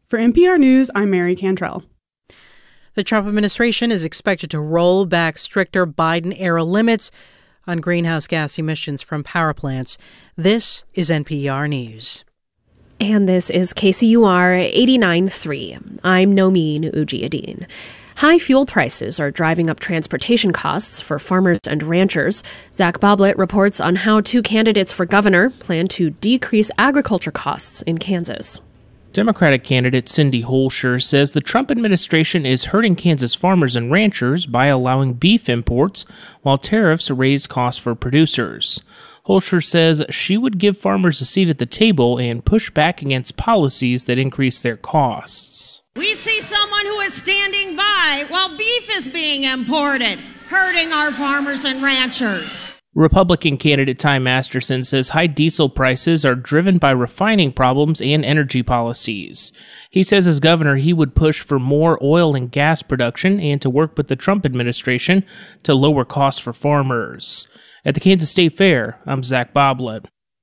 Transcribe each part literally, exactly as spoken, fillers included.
For N P R News, I'm Mary Cantrell. The Trump administration is expected to roll back stricter Biden-era limits on greenhouse gas emissions from power plants. This is N P R News. And this is K C U R eighty-nine point three. I'm Nomin Ujiyuddin. High fuel prices are driving up transportation costs for farmers and ranchers. Zach Boblet reports on how two candidates for governor plan to decrease agriculture costs in Kansas. Democratic candidate Cindy Holscher says the Trump administration is hurting Kansas farmers and ranchers by allowing beef imports, while tariffs raise costs for producers. Holscher says she would give farmers a seat at the table and push back against policies that increase their costs. We see someone who is standing by while beef is being imported, hurting our farmers and ranchers. Republican candidate Ty Masterson says high diesel prices are driven by refining problems and energy policies. He says as governor he would push for more oil and gas production and to work with the Trump administration to lower costs for farmers. At the Kansas State Fair, I'm Zach Boblet.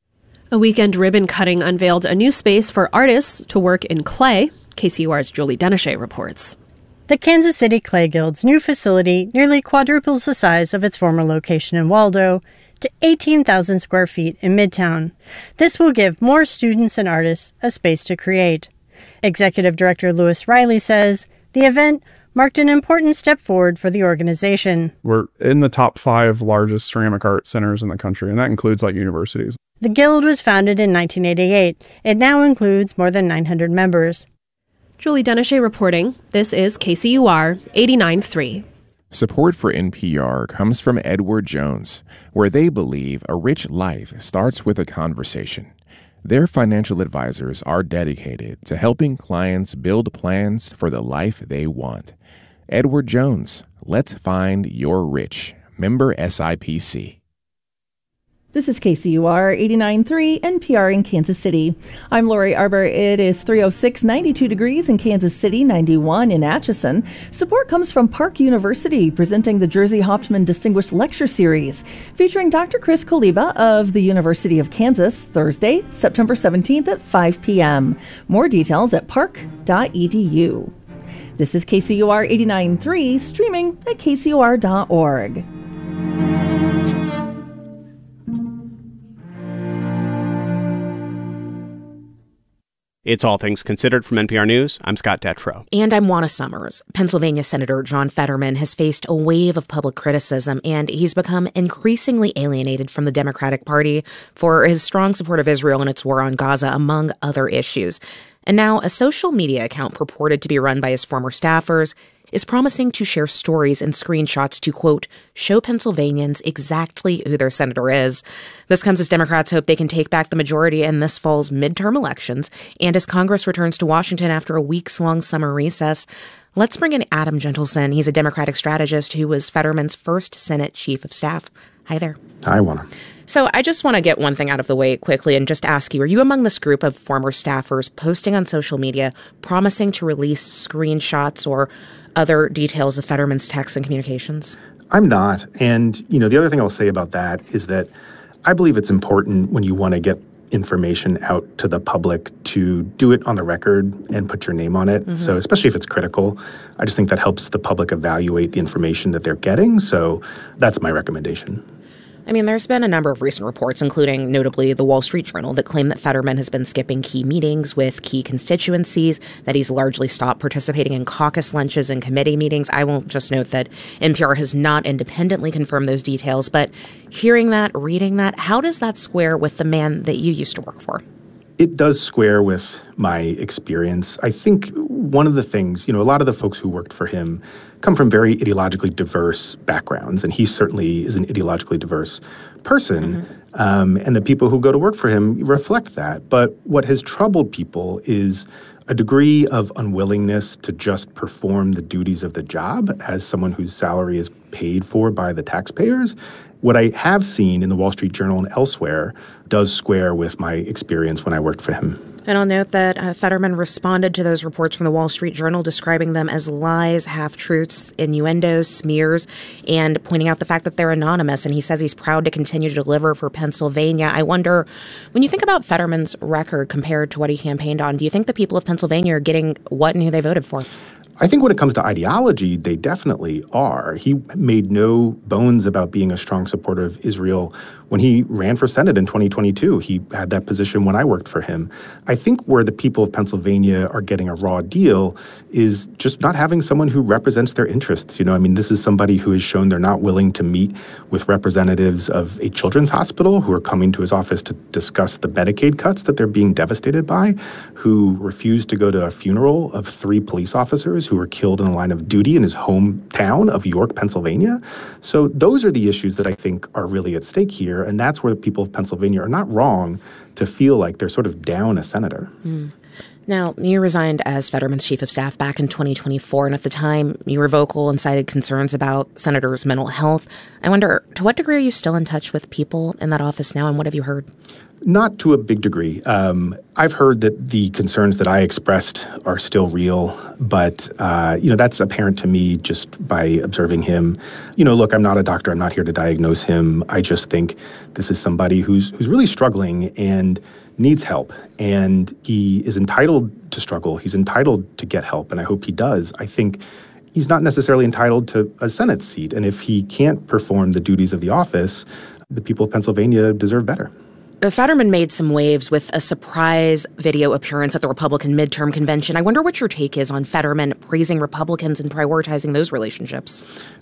A weekend ribbon cutting unveiled a new space for artists to work in clay. K C U R's Julie Denechet reports. The Kansas City Clay Guild's new facility nearly quadruples the size of its former location in Waldo to eighteen thousand square feet in Midtown. This will give more students and artists a space to create. Executive Director Lewis Riley says the event marked an important step forward for the organization. We're in the top five largest ceramic art centers in the country, and that includes like universities. The Guild was founded in nineteen eighty-eight. It now includes more than nine hundred members. Julie Denechet reporting. This is K C U R eighty-nine point three. Support for N P R comes from Edward Jones, where they believe a rich life starts with a conversation. Their financial advisors are dedicated to helping clients build plans for the life they want. Edward Jones, let's find your rich. Member S I P C. This is K C U R eighty-nine point three, N P R in Kansas City. I'm Lori Arbor. It is three oh six, ninety-two degrees in Kansas City, ninety-one in Atchison. Support comes from Park University, presenting the Jerzy Hauptman Distinguished Lecture Series, featuring Doctor Chris Koliba of the University of Kansas, Thursday, September seventeenth at five p.m. More details at park dot e d u. This is K C U R eighty-nine point three, streaming at k c u r dot org. It's All Things Considered from N P R News. I'm Scott Detrow. And I'm Juana Summers. Pennsylvania Senator John Fetterman has faced a wave of public criticism, and he's become increasingly alienated from the Democratic Party for his strong support of Israel and its war on Gaza, among other issues. And now a social media account purported to be run by his former staffers is promising to share stories and screenshots to, quote, show Pennsylvanians exactly who their senator is. This comes as Democrats hope they can take back the majority in this fall's midterm elections and as Congress returns to Washington after a weeks-long summer recess. Let's bring in Adam Gentleson. He's a Democratic strategist who was Fetterman's first Senate chief of staff. Hi there. Hi, Juana. So I just want to get one thing out of the way quickly and just ask you, are you among this group of former staffers posting on social media promising to release screenshots or other details of Fetterman's texts and communications? I'm not. And, you know, the other thing I'll say about that is that I believe it's important when you want to get information out to the public to do it on the record and put your name on it. Mm-hmm. So especially if it's critical, I just think that helps the public evaluate the information that they're getting. So that's my recommendation. I mean, there's been a number of recent reports, including notably the Wall Street Journal, that claim that Fetterman has been skipping key meetings with key constituencies, that he's largely stopped participating in caucus lunches and committee meetings. I will just note that N P R has not independently confirmed those details, but hearing that, reading that, how does that square with the man that you used to work for? It does square with my experience. I think one of the things, you know, a lot of the folks who worked for him come from very ideologically diverse backgrounds, and he certainly is an ideologically diverse person. Mm-hmm. Um, and the people who go to work for him reflect that. But what has troubled people is a degree of unwillingness to just perform the duties of the job as someone whose salary is paid for by the taxpayers. What I have seen in the Wall Street Journal and elsewhere does square with my experience when I worked for him. And I'll note that uh, Fetterman responded to those reports from the Wall Street Journal, describing them as lies, half-truths, innuendos, smears, and pointing out the fact that they're anonymous. And he says he's proud to continue to deliver for Pennsylvania. I wonder, when you think about Fetterman's record compared to what he campaigned on, do you think the people of Pennsylvania are getting what and who they voted for? I think when it comes to ideology, they definitely are. He made no bones about being a strong supporter of Israel. When he ran for Senate in twenty twenty-two, he had that position when I worked for him. I think where the people of Pennsylvania are getting a raw deal is just not having someone who represents their interests. You know, I mean, this is somebody who has shown they're not willing to meet with representatives of a children's hospital who are coming to his office to discuss the Medicaid cuts that they're being devastated by, who refused to go to a funeral of three police officers who were killed in the line of duty in his hometown of York, Pennsylvania. So those are the issues that I think are really at stake here. And that's where the people of Pennsylvania are not wrong to feel like they're sort of down a senator. Mm. Now, you resigned as Fetterman's chief of staff back in twenty twenty-four, and at the time, you were vocal and cited concerns about senators' mental health. I wonder, to what degree are you still in touch with people in that office now, and what have you heard? Not to a big degree. Um, I've heard that the concerns that I expressed are still real, but, uh, you know, that's apparent to me just by observing him. You know, look, I'm not a doctor. I'm not here to diagnose him. I just think this is somebody who's who's really struggling and needs help, and he is entitled to struggle. He's entitled to get help, and I hope he does. I think he's not necessarily entitled to a Senate seat, and if he can't perform the duties of the office, the people of Pennsylvania deserve better. Fetterman made some waves with a surprise video appearance at the Republican midterm convention. I wonder what your take is on Fetterman praising Republicans and prioritizing those relationships.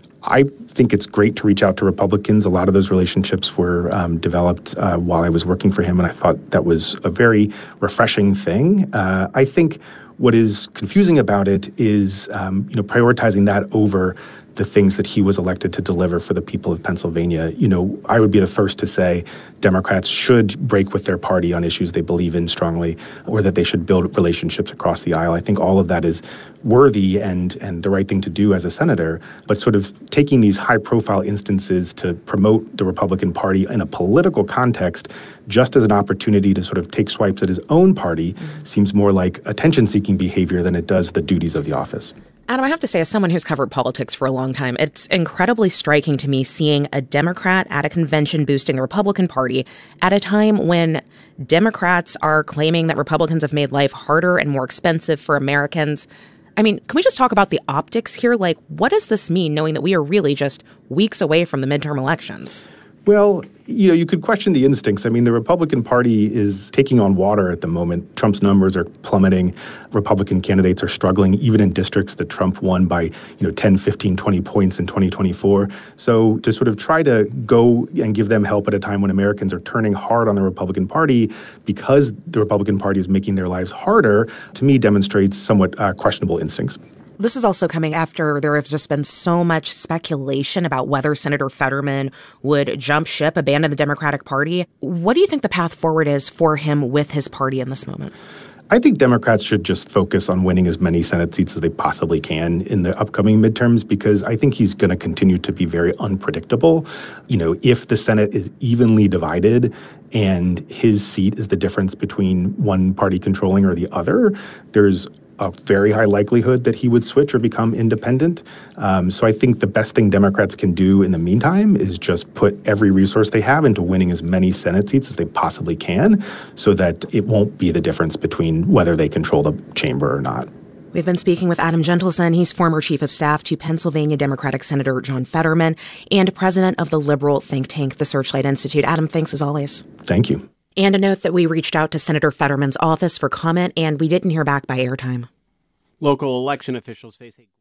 I think it's great to reach out to Republicans. A lot of those relationships were um, developed uh, while I was working for him, and I thought that was a very refreshing thing. Uh, I think what is confusing about it is, um, you know, prioritizing that over the things that he was elected to deliver for the people of Pennsylvania. You know, I would be the first to say Democrats should break with their party on issues they believe in strongly, or that they should build relationships across the aisle. I think all of that is worthy and and the right thing to do as a senator, but sort of taking these high-profile instances to promote the Republican Party in a political context just as an opportunity to sort of take swipes at his own party mm-hmm. seems more like attention-seeking behavior than it does the duties of the office. Adam, I have to say, as someone who's covered politics for a long time, it's incredibly striking to me seeing a Democrat at a convention boosting the Republican Party at a time when Democrats are claiming that Republicans have made life harder and more expensive for Americans. I mean, can we just talk about the optics here? Like, what does this mean, knowing that we are really just weeks away from the midterm elections? Well, you know, you could question the instincts. I mean, the Republican Party is taking on water at the moment. Trump's numbers are plummeting. Republican candidates are struggling, even in districts that Trump won by, you know, ten, fifteen, twenty points in twenty twenty-four. So to sort of try to go and give them help at a time when Americans are turning hard on the Republican Party because the Republican Party is making their lives harder, to me demonstrates somewhat uh, questionable instincts. This is also coming after there has just been so much speculation about whether Senator Fetterman would jump ship, abandon the Democratic Party. What do you think the path forward is for him with his party in this moment? I think Democrats should just focus on winning as many Senate seats as they possibly can in the upcoming midterms, because I think he's going to continue to be very unpredictable. You know, if the Senate is evenly divided and his seat is the difference between one party controlling or the other, there's a very high likelihood that he would switch or become independent. Um, so I think the best thing Democrats can do in the meantime is just put every resource they have into winning as many Senate seats as they possibly can, so that it won't be the difference between whether they control the chamber or not. We've been speaking with Adam Gentleson. He's former chief of staff to Pennsylvania Democratic Senator John Fetterman and president of the liberal think tank, the Searchlight Institute. Adam, thanks as always. Thank you. And a note that we reached out to Senator Fetterman's office for comment, and we didn't hear back by airtime. Local election officials face a...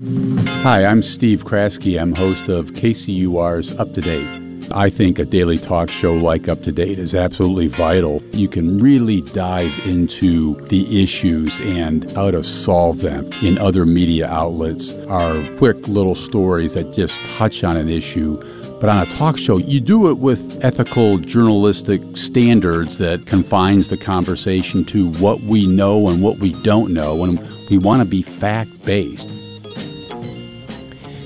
Hi, I'm Steve Kraske. I'm host of K C U R's Up to Date. I think a daily talk show like Up to Date is absolutely vital. You can really dive into the issues and how to solve them. In other media outlets are quick little stories that just touch on an issue. But on a talk show, you do it with ethical journalistic standards that confines the conversation to what we know and what we don't know, and we want to be fact-based.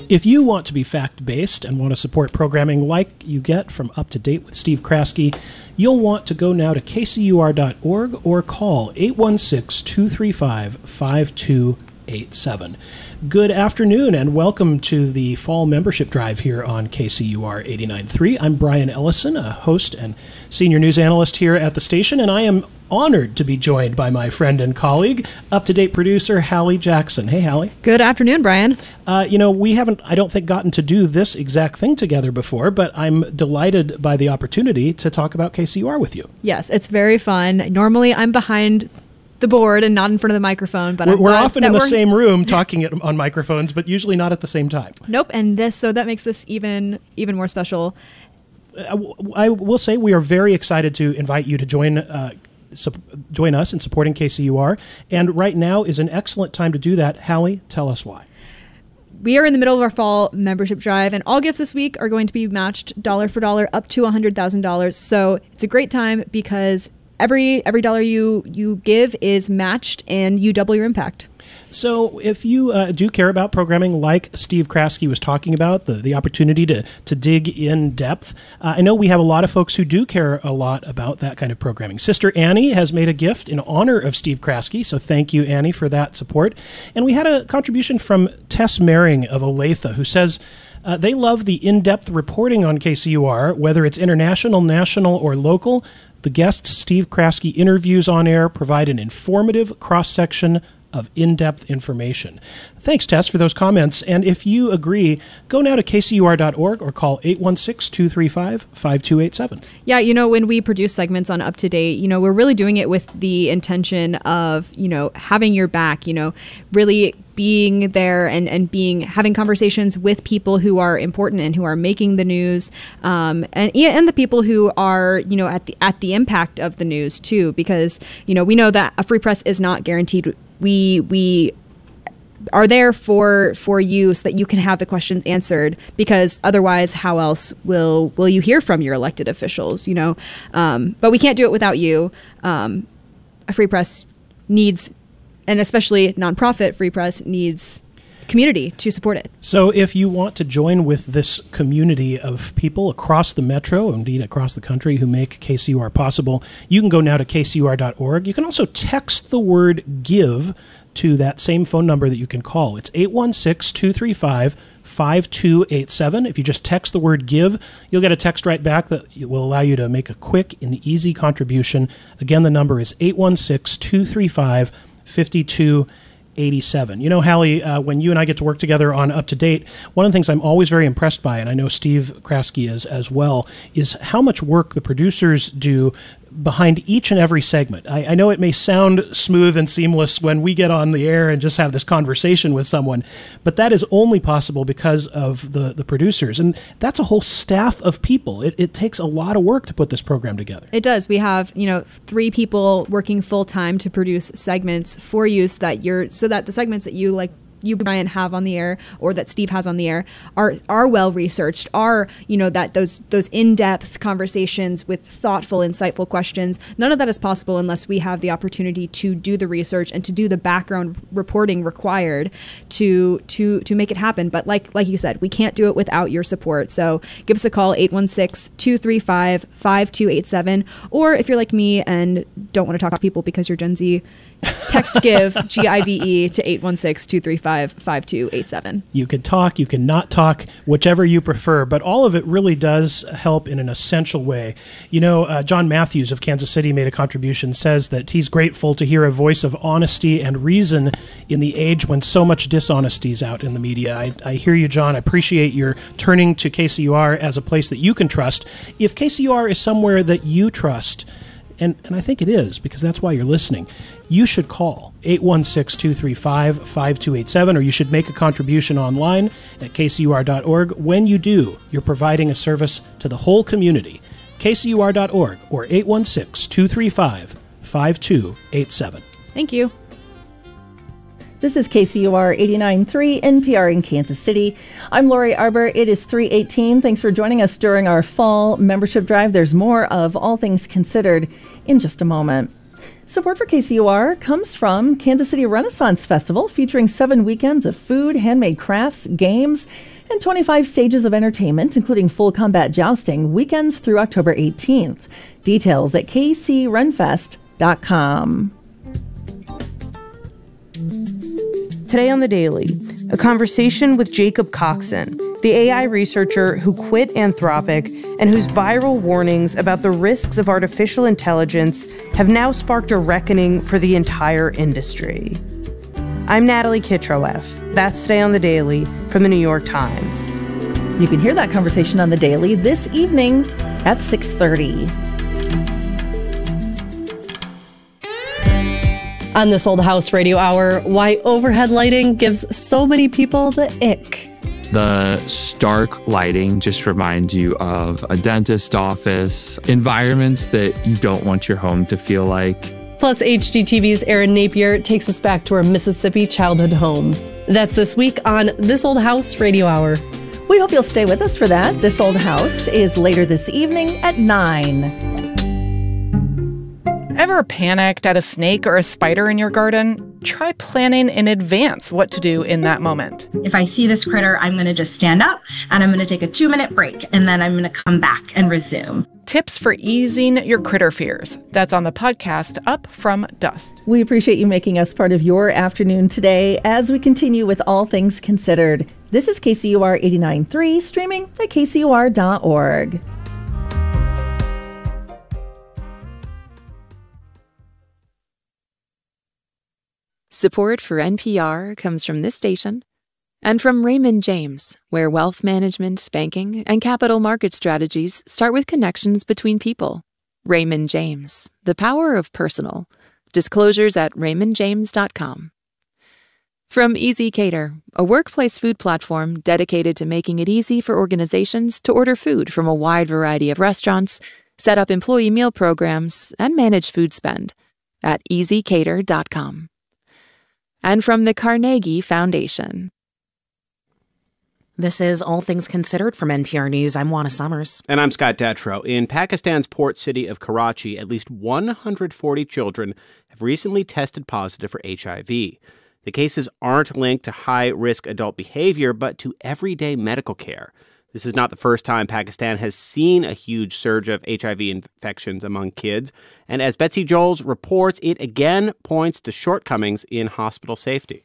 If you want to be fact-based and want to support programming like you get from Up to Date with Steve Kraske, you'll want to go now to K C U R dot org or call eight one six, two three five, five two eight seven. Good afternoon and welcome to the fall membership drive here on K C U R eighty-nine point three. I'm Brian Ellison, a host and senior news analyst here at the station, and I am honored to be joined by my friend and colleague, up-to-date producer Hallie Jackson. Hey, Hallie. Good afternoon, Brian. Uh, you know, we haven't, I don't think, gotten to do this exact thing together before, but I'm delighted by the opportunity to talk about K C U R with you. Yes, it's very fun. Normally, I'm behind the board and not in front of the microphone, but we're, I'm we're often in the we're... same room talking it on microphones, but usually not at the same time. Nope, and this so that makes this even even more special. Uh, I will say we are very excited to invite you to join uh, su- join us in supporting K C U R, and right now is an excellent time to do that. Hallie, tell us why. We are in the middle of our fall membership drive, and all gifts this week are going to be matched dollar for dollar up to one hundred thousand dollars. So it's a great time because Every every dollar you, you give is matched, and you double your impact. So if you uh, do care about programming like Steve Kraske was talking about, the, the opportunity to, to dig in depth, uh, I know we have a lot of folks who do care a lot about that kind of programming. Sister Annie has made a gift in honor of Steve Kraske, so thank you, Annie, for that support. And we had a contribution from Tess Mering of Olathe, who says, Uh, they love the in-depth reporting on K C U R, whether it's international, national, or local. The guests Steve Kraske interviews on air provide an informative cross-section of in-depth information. Thanks, Tess, for those comments. And if you agree, go now to K C U R dot org or call eight one six, two three five, five two eight seven. Yeah, you know, when we produce segments on Up to Date, you know, we're really doing it with the intention of, you know, having your back, you know, really being there and, and being having conversations with people who are important and who are making the news, um, and and the people who are, you know, at the at the impact of the news too, because, you know, we know that a free press is not guaranteed. We we are there for for you so that you can have the questions answered, because otherwise, how else will will you hear from your elected officials? You know, um, but we can't do it without you. Um, a free press needs, and especially nonprofit free press needs, community to support it. So if you want to join with this community of people across the metro, indeed across the country, who make K C U R possible, you can go now to K C U R dot org. You can also text the word GIVE to that same phone number that you can call. It's eight one six, two three five, five two eight seven. If you just text the word GIVE, you'll get a text right back that will allow you to make a quick and easy contribution. Again, the number is eight one six, two three five, five two eighty-seven. You know, Hallie, uh, when you and I get to work together on Up to Date, one of the things I'm always very impressed by, and I know Steve Kraske is as well, is how much work the producers do behind each and every segment. I, I know it may sound smooth and seamless when we get on the air and just have this conversation with someone, but that is only possible because of the, the producers. And that's a whole staff of people. It, it takes a lot of work to put this program together. It does. We have, you know, three people working full time to produce segments for you so that you're, so that the segments that you like, you, Brian, have on the air, or that Steve has on the air, are are well researched, are, you know, that those those in-depth conversations with thoughtful, insightful questions. None of that is possible unless we have the opportunity to do the research and to do the background reporting required to to to make it happen. But like like you said, we can't do it without your support. So give us a call, eight one six, two three five, five two eight seven, or if you're like me and don't want to talk to people because you're Gen Z, text GIVE, G I V E, to eight one six, two three five, five two eight seven. You can talk, you can not talk, whichever you prefer, but all of it really does help in an essential way. You know, uh, John Matthews of Kansas City made a contribution, says that he's grateful to hear a voice of honesty and reason in the age when so much dishonesty is out in the media. I, I hear you, John. I appreciate your turning to K C U R as a place that you can trust. If K C U R is somewhere that you trust, and, and I think it is, because that's why you're listening, you should call eight one six, two three five, five two eight seven, or you should make a contribution online at K C U R dot org. When you do, you're providing a service to the whole community. K C U R dot org or eight one six, two three five, five two eight seven. Thank you. This is K C U R eighty-nine point three N P R in Kansas City. I'm Lori Arbor. It is three eighteen. Thanks for joining us during our fall membership drive. There's more of All Things Considered in just a moment. Support for K C U R comes from Kansas City Renaissance Festival, featuring seven weekends of food, handmade crafts, games, and twenty-five stages of entertainment, including full combat jousting, weekends through October eighteenth. Details at k c run fest dot com. Today on The Daily, a conversation with Jacob Coxon, the A I researcher who quit Anthropic and whose viral warnings about the risks of artificial intelligence have now sparked a reckoning for the entire industry. I'm Natalie Kitroeff. That's Today on The Daily from The New York Times. You can hear that conversation on The Daily this evening at six thirty. On This Old House Radio Hour, why overhead lighting gives so many people the ick. The stark lighting just reminds you of a dentist office, environments that you don't want your home to feel like. Plus, H G T V's Erin Napier takes us back to our Mississippi childhood home. That's this week on This Old House Radio Hour. We hope you'll stay with us for that. This Old House is later this evening at nine. Ever panicked at a snake or a spider in your garden? Try planning in advance what to do in that moment. If I see this critter, I'm going to just stand up and I'm going to take a two minute break and then I'm going to come back and resume. Tips for easing your critter fears. That's on the podcast Up From Dust. We appreciate you making us part of your afternoon today as we continue with All Things Considered. This is K C U R eighty-nine point three, streaming at k c u r dot org. Support for N P R comes from this station and from Raymond James, where wealth management, banking, and capital market strategies start with connections between people. Raymond James, the power of personal. Disclosures at raymond james dot com. From Easy Cater, a workplace food platform dedicated to making it easy for organizations to order food from a wide variety of restaurants, set up employee meal programs, and manage food spend at easy cater dot com. And from the Carnegie Foundation. This is All Things Considered from N P R News. I'm Juana Summers. And I'm Scott Detrow. In Pakistan's port city of Karachi, at least one hundred forty children have recently tested positive for H I V. The cases aren't linked to high-risk adult behavior, but to everyday medical care. This is not the first time Pakistan has seen a huge surge of H I V infections among kids. And as Betsy Joels reports, it again points to shortcomings in hospital safety.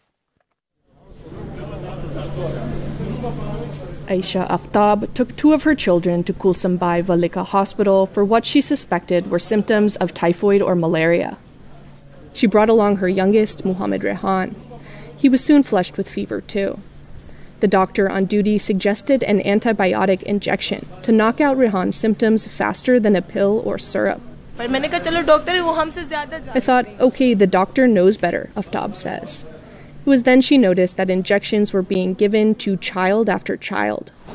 Aisha Aftab took two of her children to Kulsum-Bai Valika Hospital for what she suspected were symptoms of typhoid or malaria. She brought along her youngest, Muhammad Rehan. He was soon flushed with fever, too. The doctor on duty suggested an antibiotic injection to knock out Rehan's symptoms faster than a pill or syrup. I thought, okay, the doctor knows better, Aftab says. It was then she noticed that injections were being given to child after child. For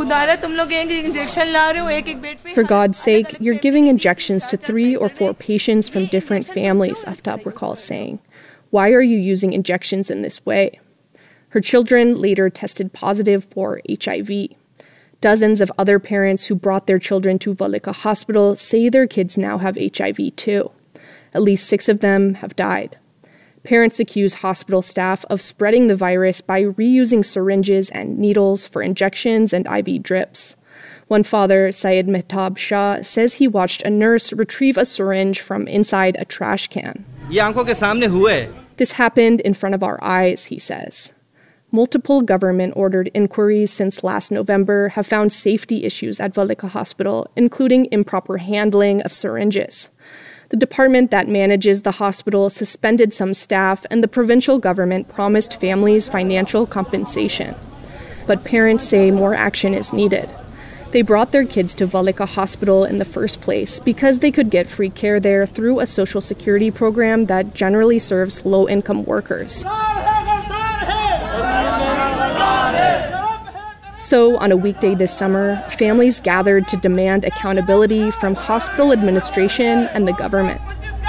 God's sake, you're giving injections to three or four patients from different families, Aftab recalls saying. Why are you using injections in this way? Her children later tested positive for H I V. Dozens of other parents who brought their children to Valika Hospital say their kids now have H I V too. At least six of them have died. Parents accuse hospital staff of spreading the virus by reusing syringes and needles for injections and I V drips. One father, Syed Mehtab Shah, says he watched a nurse retrieve a syringe from inside a trash can. This happened in front of our eyes, he says. Multiple government-ordered inquiries since last November have found safety issues at Valika Hospital, including improper handling of syringes. The department that manages the hospital suspended some staff, and the provincial government promised families financial compensation. But parents say more action is needed. They brought their kids to Valika Hospital in the first place because they could get free care there through a social security program that generally serves low-income workers. So, on a weekday this summer, families gathered to demand accountability from hospital administration and the government.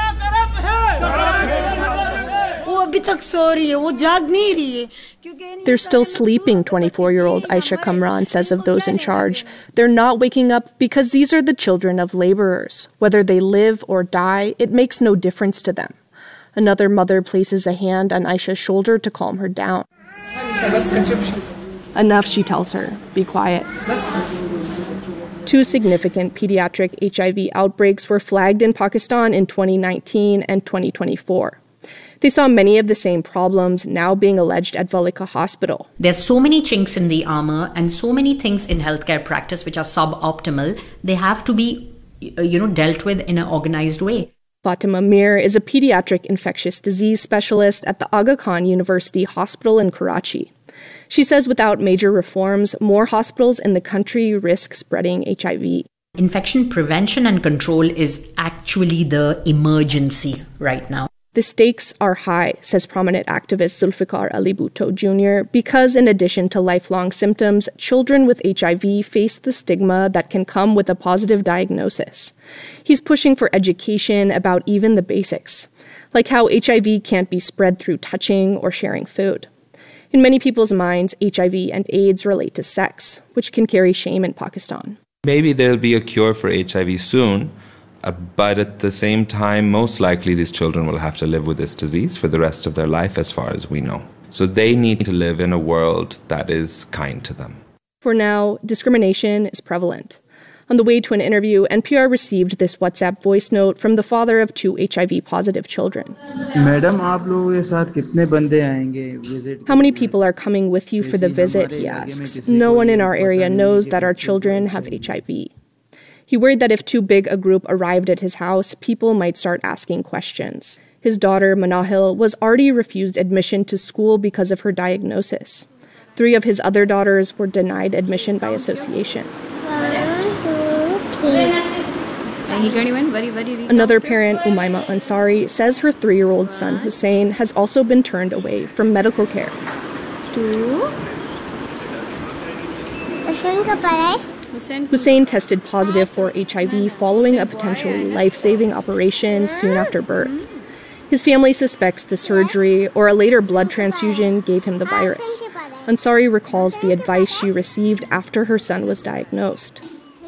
They're still sleeping, twenty-four-year-old Aisha Kamran says of those in charge. They're not waking up because these are the children of laborers. Whether they live or die, it makes no difference to them. Another mother places a hand on Aisha's shoulder to calm her down. Enough, she tells her. Be quiet. Two significant pediatric H I V outbreaks were flagged in Pakistan in twenty nineteen and twenty twenty-four. They saw many of the same problems now being alleged at Valika Hospital. There's so many chinks in the armor and so many things in healthcare practice which are suboptimal. They have to be, you know, dealt with in an organized way. Fatima Mir is a pediatric infectious disease specialist at the Aga Khan University Hospital in Karachi. She says without major reforms, more hospitals in the country risk spreading H I V. Infection prevention and control is actually the emergency right now. The stakes are high, says prominent activist Zulfikar Ali Bhutto Junior, because in addition to lifelong symptoms, children with H I V face the stigma that can come with a positive diagnosis. He's pushing for education about even the basics, like how H I V can't be spread through touching or sharing food. In many people's minds, H I V and AIDS relate to sex, which can carry shame in Pakistan. Maybe there'll be a cure for H I V soon. Uh, but at the same time, most likely these children will have to live with this disease for the rest of their life, as far as we know. So they need to live in a world that is kind to them. For now, discrimination is prevalent. On the way to an interview, N P R received this WhatsApp voice note from the father of two H I V-positive children. How many people are coming with you for the visit, he asks. No one in our area knows that our children have H I V. He worried that if too big a group arrived at his house, people might start asking questions. His daughter, Manahil, was already refused admission to school because of her diagnosis. Three of his other daughters were denied admission by association. Another parent, Umaima Ansari, says her three-year-old son, Hussein, has also been turned away from medical care. Two. Hussein tested positive for H I V following a potentially life-saving operation soon after birth. His family suspects the surgery or a later blood transfusion gave him the virus. Ansari recalls the advice she received after her son was diagnosed.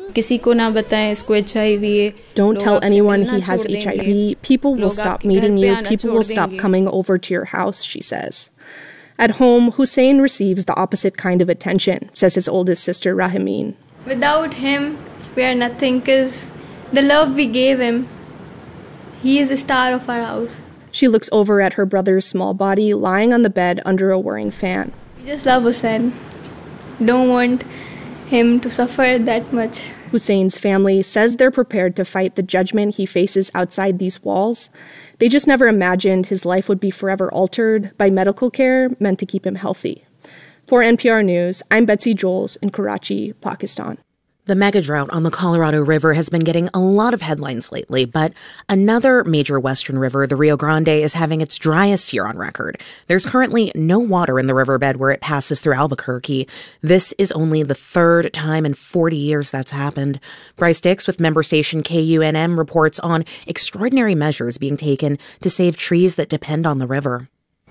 Don't tell anyone he has H I V. People will stop meeting you. People will stop coming over to your house, she says. At home, Hussein receives the opposite kind of attention, says his oldest sister, Rahimin. Without him, we are nothing, because the love we gave him, he is the star of our house. She looks over at her brother's small body lying on the bed under a whirring fan. We just love Hussein. Don't want him to suffer that much. Hussein's family says they're prepared to fight the judgment he faces outside these walls. They just never imagined his life would be forever altered by medical care meant to keep him healthy. For N P R News, I'm Betsy Joels in Karachi, Pakistan. The mega drought on the Colorado River has been getting a lot of headlines lately, but another major western river, the Rio Grande, is having its driest year on record. There's currently no water in the riverbed where it passes through Albuquerque. This is only the third time in forty years that's happened. Bryce Dix with member station K U N M reports on extraordinary measures being taken to save trees that depend on the river.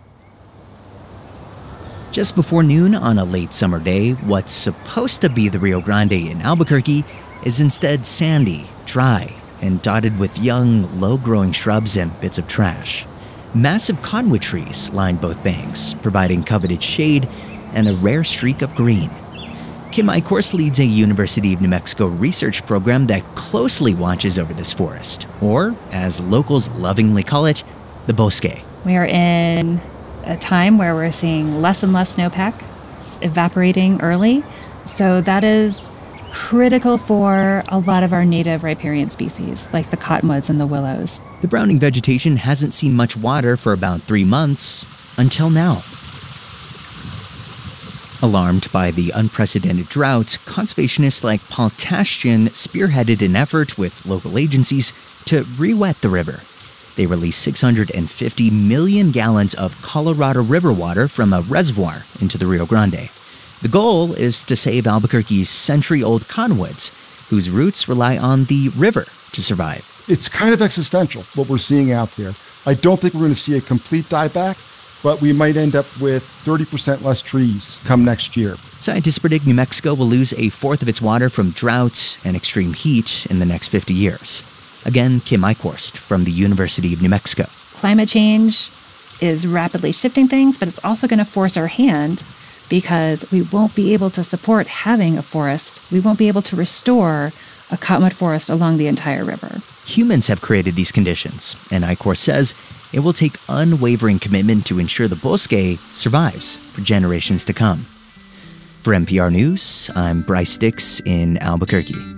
Just before noon on a late summer day, what's supposed to be the Rio Grande in Albuquerque is instead sandy, dry, and dotted with young, low-growing shrubs and bits of trash. Massive cottonwood trees line both banks, providing coveted shade and a rare streak of green. Kim Eichhorst leads a University of New Mexico research program that closely watches over this forest, or, as locals lovingly call it, the bosque. We are in a time where we're seeing less and less snowpack. It's evaporating early. So that is critical for a lot of our native riparian species, like the cottonwoods and the willows. The browning vegetation hasn't seen much water for about three months, until now. Alarmed by the unprecedented drought, conservationists like Paul Tashjian spearheaded an effort with local agencies to re-wet the river. They released six hundred fifty million gallons of Colorado River water from a reservoir into the Rio Grande. The goal is to save Albuquerque's century-old cottonwoods, whose roots rely on the river to survive. It's kind of existential, what we're seeing out there. I don't think we're going to see a complete dieback, but we might end up with thirty percent less trees come next year. Scientists predict New Mexico will lose a fourth of its water from drought and extreme heat in the next fifty years. Again, Kim Eichhorst from the University of New Mexico. Climate change is rapidly shifting things, but it's also going to force our hand because we won't be able to support having a forest. We won't be able to restore a cottonwood forest along the entire river. Humans have created these conditions, and I C O R says it will take unwavering commitment to ensure the bosque survives for generations to come. For N P R News, I'm Bryce Dix in Albuquerque.